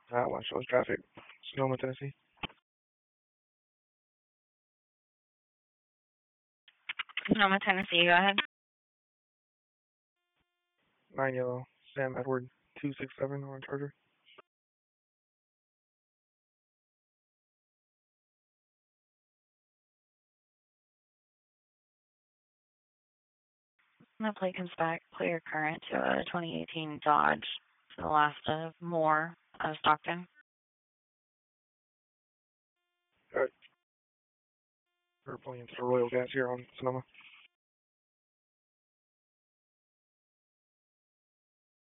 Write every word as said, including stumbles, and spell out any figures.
Uh, West Coast traffic, Sonoma, Tennessee. Sonoma, Tennessee. Go ahead. Nine yellow, Sam Edward, two six seven on Charger. The plate comes back clear current to a twenty eighteen Dodge to the last of Moore of Stockton. Alright. We're pulling into the Royal Gas here on Sonoma.